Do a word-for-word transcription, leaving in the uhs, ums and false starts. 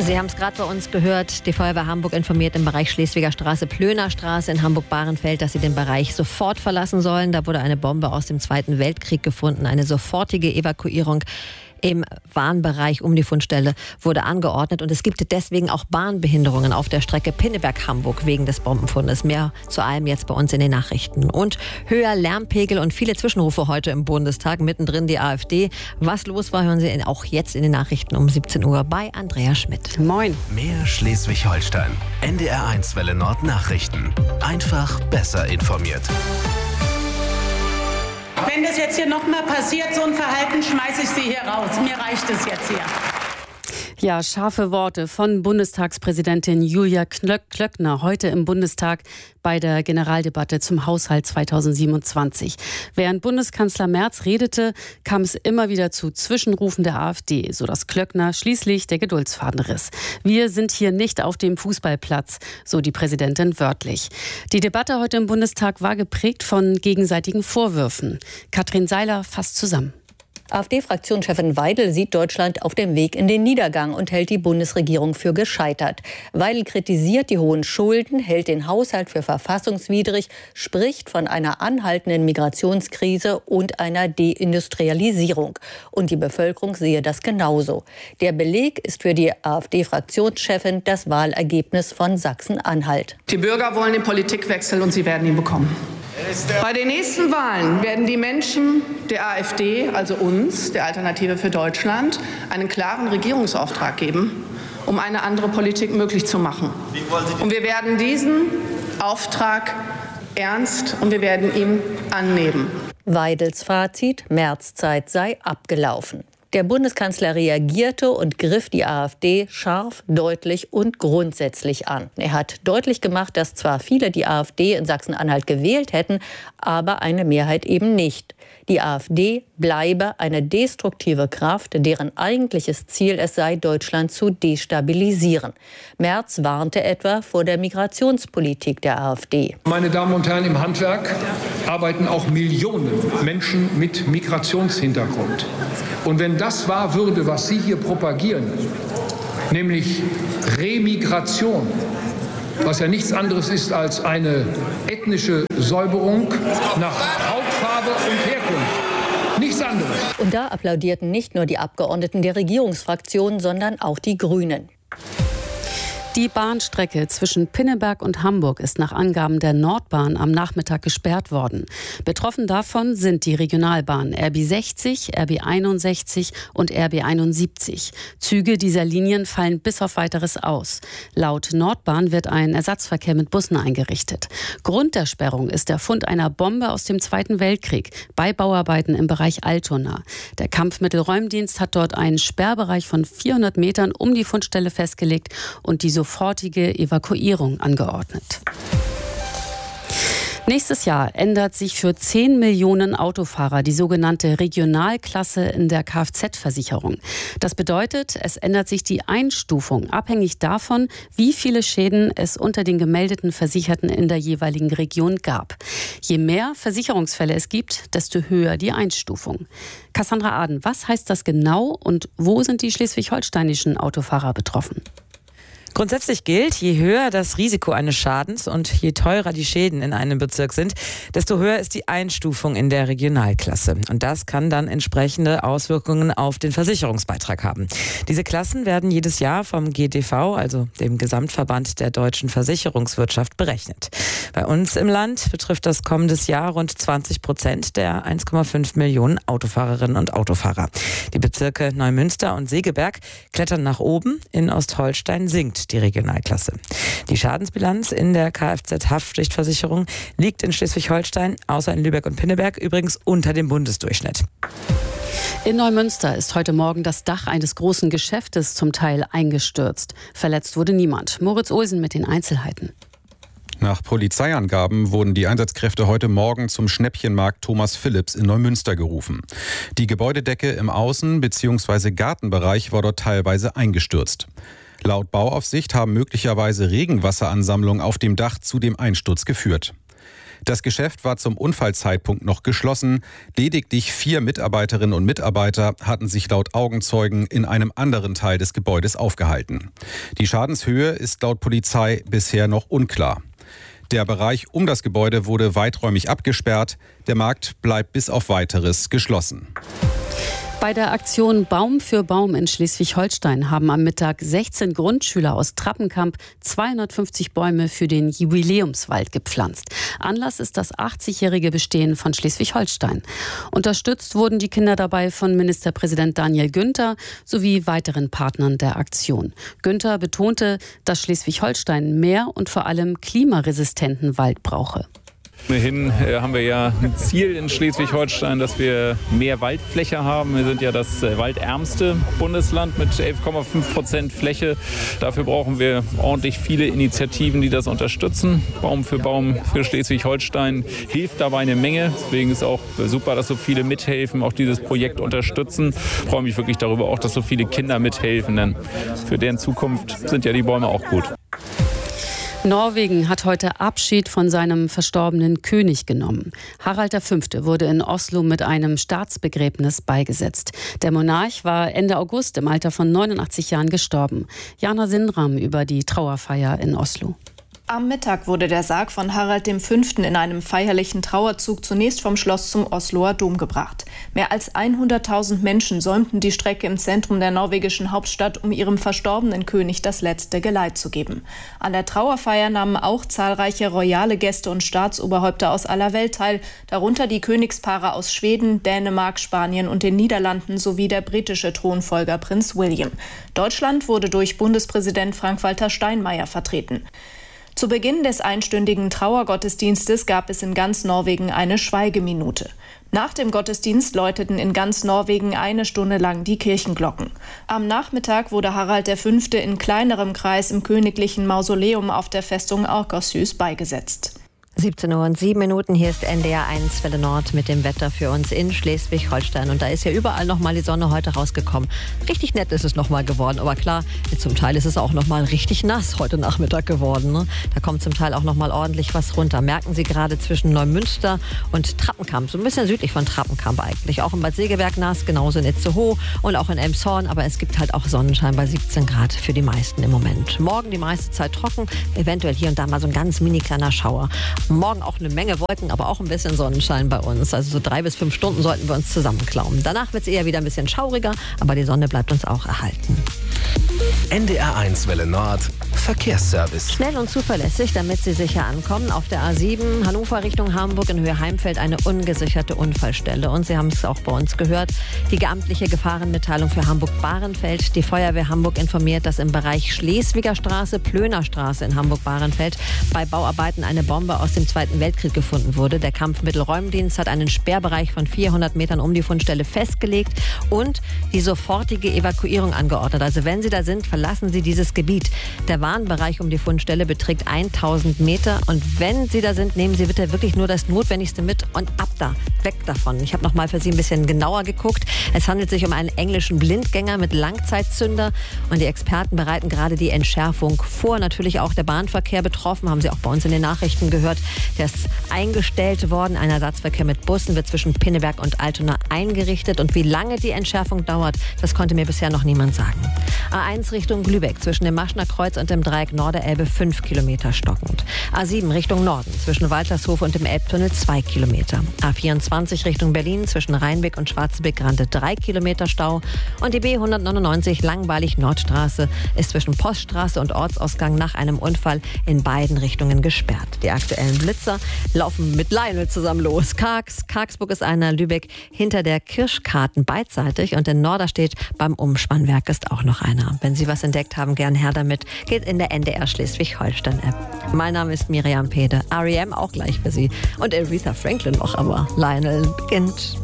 Sie haben es gerade bei uns gehört. Die Feuerwehr Hamburg informiert im Bereich Schleswiger Straße, Plöner Straße in Hamburg-Bahrenfeld, dass sie den Bereich sofort verlassen sollen. Da wurde eine Bombe aus dem Zweiten Weltkrieg gefunden. Eine sofortige Evakuierung im Warnbereich um die Fundstelle wurde angeordnet. Und es gibt deswegen auch Bahnbehinderungen auf der Strecke Pinneberg-Hamburg wegen des Bombenfundes. Mehr zu allem jetzt bei uns in den Nachrichten. Und höher Lärmpegel und viele Zwischenrufe heute im Bundestag. Mittendrin die AfD. Was los war, hören Sie auch jetzt in den Nachrichten um siebzehn Uhr bei Andrea Schmidt. Moin. Mehr Schleswig-Holstein. N D R eins Welle Nord Nachrichten. Einfach besser informiert. Wenn das jetzt hier nochmal passiert, so ein Verhalten, schmeiße ich Sie hier raus. Mir reicht es jetzt hier. Ja, scharfe Worte von Bundestagspräsidentin Julia Klöckner heute im Bundestag bei der Generaldebatte zum Haushalt zweitausendsiebenundzwanzig. Während Bundeskanzler Merz redete, kam es immer wieder zu Zwischenrufen der AfD, sodass Klöckner schließlich der Geduldsfaden riss. Wir sind hier nicht auf dem Fußballplatz, so die Präsidentin wörtlich. Die Debatte heute im Bundestag war geprägt von gegenseitigen Vorwürfen. Katrin Seiler fasst zusammen. AfD-Fraktionschefin Weidel sieht Deutschland auf dem Weg in den Niedergang und hält die Bundesregierung für gescheitert. Weidel kritisiert die hohen Schulden, hält den Haushalt für verfassungswidrig, spricht von einer anhaltenden Migrationskrise und einer Deindustrialisierung. Und die Bevölkerung sehe das genauso. Der Beleg ist für die AfD-Fraktionschefin das Wahlergebnis von Sachsen-Anhalt. Die Bürger wollen den Politikwechsel und sie werden ihn bekommen. Bei den nächsten Wahlen werden die Menschen der AfD, also uns, der Alternative für Deutschland, einen klaren Regierungsauftrag geben, um eine andere Politik möglich zu machen. Und wir werden diesen Auftrag ernst und wir werden ihn annehmen. Weidels Fazit: Merz-Zeit sei abgelaufen. Der Bundeskanzler reagierte und griff die AfD scharf, deutlich und grundsätzlich an. Er hat deutlich gemacht, dass zwar viele die AfD in Sachsen-Anhalt gewählt hätten, aber eine Mehrheit eben nicht. Die AfD bleibe eine destruktive Kraft, deren eigentliches Ziel es sei, Deutschland zu destabilisieren. Merz warnte etwa vor der Migrationspolitik der AfD. Meine Damen und Herren, im Handwerk arbeiten auch Millionen Menschen mit Migrationshintergrund. Und wenn das wahr würde, was Sie hier propagieren, nämlich Remigration, was ja nichts anderes ist als eine ethnische Säuberung nach Hautfarbe und Herkunft. Nichts anderes. Und da applaudierten nicht nur die Abgeordneten der Regierungsfraktion, sondern auch die Grünen. Die Bahnstrecke zwischen Pinneberg und Hamburg ist nach Angaben der Nordbahn am Nachmittag gesperrt worden. Betroffen davon sind die Regionalbahnen R B sechzig, R B einundsechzig und R B einundsiebzig. Züge dieser Linien fallen bis auf Weiteres aus. Laut Nordbahn wird ein Ersatzverkehr mit Bussen eingerichtet. Grund der Sperrung ist der Fund einer Bombe aus dem Zweiten Weltkrieg bei Bauarbeiten im Bereich Altona. Der Kampfmittelräumdienst hat dort einen Sperrbereich von vierhundert Metern um die Fundstelle festgelegt und die sofortige Evakuierung angeordnet. Nächstes Jahr ändert sich für zehn Millionen Autofahrer die sogenannte Regionalklasse in der Kfz-Versicherung. Das bedeutet, es ändert sich die Einstufung, abhängig davon, wie viele Schäden es unter den gemeldeten Versicherten in der jeweiligen Region gab. Je mehr Versicherungsfälle es gibt, desto höher die Einstufung. Cassandra Aden, was heißt das genau und wo sind die schleswig-holsteinischen Autofahrer betroffen? Grundsätzlich gilt, je höher das Risiko eines Schadens und je teurer die Schäden in einem Bezirk sind, desto höher ist die Einstufung in der Regionalklasse. Und das kann dann entsprechende Auswirkungen auf den Versicherungsbeitrag haben. Diese Klassen werden jedes Jahr vom G D V, also dem Gesamtverband der deutschen Versicherungswirtschaft, berechnet. Bei uns im Land betrifft das kommendes Jahr rund zwanzig Prozent der eins Komma fünf Millionen Autofahrerinnen und Autofahrer. Die Bezirke Neumünster und Segeberg klettern nach oben, in Ostholstein sinkt die Regionalklasse. Die Schadensbilanz in der Kfz-Haftpflichtversicherung liegt in Schleswig-Holstein, außer in Lübeck und Pinneberg, übrigens unter dem Bundesdurchschnitt. In Neumünster ist heute Morgen das Dach eines großen Geschäftes zum Teil eingestürzt. Verletzt wurde niemand. Moritz Olsen mit den Einzelheiten. Nach Polizeiangaben wurden die Einsatzkräfte heute Morgen zum Schnäppchenmarkt Thomas Philipps in Neumünster gerufen. Die Gebäudedecke im Außen- bzw. Gartenbereich war dort teilweise eingestürzt. Laut Bauaufsicht haben möglicherweise Regenwasseransammlungen auf dem Dach zu dem Einsturz geführt. Das Geschäft war zum Unfallzeitpunkt noch geschlossen. Lediglich vier Mitarbeiterinnen und Mitarbeiter hatten sich laut Augenzeugen in einem anderen Teil des Gebäudes aufgehalten. Die Schadenshöhe ist laut Polizei bisher noch unklar. Der Bereich um das Gebäude wurde weiträumig abgesperrt. Der Markt bleibt bis auf Weiteres geschlossen. Bei der Aktion Baum für Baum in Schleswig-Holstein haben am Mittag sechzehn Grundschüler aus Trappenkamp zweihundertfünfzig Bäume für den Jubiläumswald gepflanzt. Anlass ist das achtzigjährige Bestehen von Schleswig-Holstein. Unterstützt wurden die Kinder dabei von Ministerpräsident Daniel Günther sowie weiteren Partnern der Aktion. Günther betonte, dass Schleswig-Holstein mehr und vor allem klimaresistenten Wald brauche. Ohnehin haben wir ja ein Ziel in Schleswig-Holstein, dass wir mehr Waldfläche haben. Wir sind ja das waldärmste Bundesland mit elf Komma fünf Prozent Fläche. Dafür brauchen wir ordentlich viele Initiativen, die das unterstützen. Baum für Baum für Schleswig-Holstein hilft dabei eine Menge. Deswegen ist auch super, dass so viele mithelfen, auch dieses Projekt unterstützen. Ich freue mich wirklich darüber auch, dass so viele Kinder mithelfen, denn für deren Zukunft sind ja die Bäume auch gut. Norwegen hat heute Abschied von seinem verstorbenen König genommen. Harald der Fünfte wurde in Oslo mit einem Staatsbegräbnis beigesetzt. Der Monarch war Ende August im Alter von neunundachtzig Jahren gestorben. Jana Sindram über die Trauerfeier in Oslo. Am Mittag wurde der Sarg von Harald der Fünfte in einem feierlichen Trauerzug zunächst vom Schloss zum Osloer Dom gebracht. Mehr als hunderttausend Menschen säumten die Strecke im Zentrum der norwegischen Hauptstadt, um ihrem verstorbenen König das letzte Geleit zu geben. An der Trauerfeier nahmen auch zahlreiche royale Gäste und Staatsoberhäupter aus aller Welt teil, darunter die Königspaare aus Schweden, Dänemark, Spanien und den Niederlanden sowie der britische Thronfolger Prinz William. Deutschland wurde durch Bundespräsident Frank-Walter Steinmeier vertreten. Zu Beginn des einstündigen Trauergottesdienstes gab es in ganz Norwegen eine Schweigeminute. Nach dem Gottesdienst läuteten in ganz Norwegen eine Stunde lang die Kirchenglocken. Am Nachmittag wurde Harald der Fünfte in kleinerem Kreis im königlichen Mausoleum auf der Festung Akershus beigesetzt. siebzehn Uhr und sieben Minuten, hier ist N D R eins Welle Nord mit dem Wetter für uns in Schleswig-Holstein. Und da ist ja überall nochmal die Sonne heute rausgekommen. Richtig nett ist es nochmal geworden, aber klar, zum Teil ist es auch nochmal richtig nass heute Nachmittag geworden. Ne? Da kommt zum Teil auch nochmal ordentlich was runter. Merken Sie gerade zwischen Neumünster und Trappenkamp, so ein bisschen südlich von Trappenkamp eigentlich. Auch in Bad Segeberg nass, genauso in Itzehoe und auch in Elmshorn. Aber es gibt halt auch Sonnenschein bei siebzehn Grad für die meisten im Moment. Morgen die meiste Zeit trocken, eventuell hier und da mal so ein ganz mini kleiner Schauer. Morgen auch eine Menge Wolken, aber auch ein bisschen Sonnenschein bei uns. Also so drei bis fünf Stunden sollten wir uns zusammenklauen. Danach wird es eher wieder ein bisschen schauriger, aber die Sonne bleibt uns auch erhalten. N D R eins Welle Nord Verkehrsservice. Schnell und zuverlässig, damit Sie sicher ankommen. Auf der A sieben Hannover Richtung Hamburg in Höhe Heimfeld eine ungesicherte Unfallstelle. Und Sie haben es auch bei uns gehört, die geamtliche Gefahrenmitteilung für Hamburg-Bahrenfeld. Die Feuerwehr Hamburg informiert, dass im Bereich Schleswiger Straße, Plöner Straße in Hamburg-Bahrenfeld bei Bauarbeiten eine Bombe aus dem Zweiten Weltkrieg gefunden wurde. Der Kampfmittelräumdienst hat einen Sperrbereich von vierhundert Metern um die Fundstelle festgelegt und die sofortige Evakuierung angeordnet. Also wenn Sie da sind, verlassen Sie dieses Gebiet. Der Warnbereich um die Fundstelle beträgt tausend Meter und wenn Sie da sind, nehmen Sie bitte wirklich nur das Notwendigste mit und ab da, weg davon. Ich habe noch mal für Sie ein bisschen genauer geguckt. Es handelt sich um einen englischen Blindgänger mit Langzeitzünder und die Experten bereiten gerade die Entschärfung vor. Natürlich auch der Bahnverkehr betroffen, haben Sie auch bei uns in den Nachrichten gehört. Der ist eingestellt worden. Ein Ersatzverkehr mit Bussen wird zwischen Pinneberg und Altona eingerichtet und wie lange die Entschärfung dauert, das konnte mir bisher noch niemand sagen. A eins Richtung Lübeck zwischen dem Maschner Kreuz und dem Dreieck Norderelbe fünf Kilometer stockend. A sieben Richtung Norden zwischen Waltershof und dem Elbtunnel zwei Kilometer. A vierundzwanzig Richtung Berlin zwischen Rheinbeck und Schwarzenbeck-Grande drei Kilometer Stau. Und die B hundertneunundneunzig Langweilig-Nordstraße ist zwischen Poststraße und Ortsausgang nach einem Unfall in beiden Richtungen gesperrt. Die aktuellen Blitzer laufen mit Lionel zusammen los. Kargs, Kargsburg ist einer, Lübeck hinter der Kirschkarten beidseitig und in Norderstedt beim Umspannwerk ist auch noch einer. Wenn Sie was entdeckt haben, gern her damit. Geht in der N D R Schleswig-Holstein-App. Mein Name ist Miriam Pede. R E M auch gleich für Sie. Und Aretha Franklin noch, aber Lionel beginnt.